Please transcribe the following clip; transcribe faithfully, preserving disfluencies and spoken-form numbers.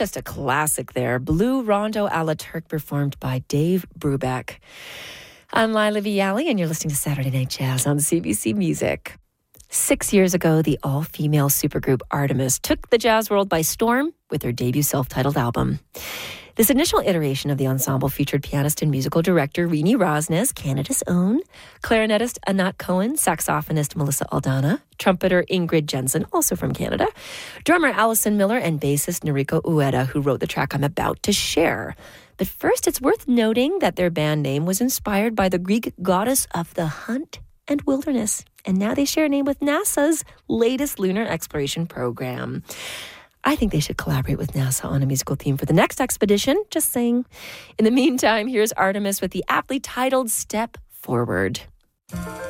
just a classic there. Blue Rondo a la Turk, performed by Dave Brubeck. I'm Lila Vialli, and you're listening to Saturday Night Jazz on C B C Music. Six years ago, the all-female supergroup Artemis took the jazz world by storm with their debut self-titled album. This initial iteration of the ensemble featured pianist and musical director Rini Rosnes, Canada's own, clarinetist Anat Cohen, saxophonist Melissa Aldana, trumpeter Ingrid Jensen, also from Canada, drummer Allison Miller, and bassist Noriko Ueda, who wrote the track I'm about to share. But first, it's worth noting that their band name was inspired by the Greek goddess of the hunt and wilderness, and now they share a name with NASA's latest lunar exploration program. I think they should collaborate with NASA on a musical theme for the next expedition. Just saying. In the meantime, here's Artemis with the aptly titled Step Forward.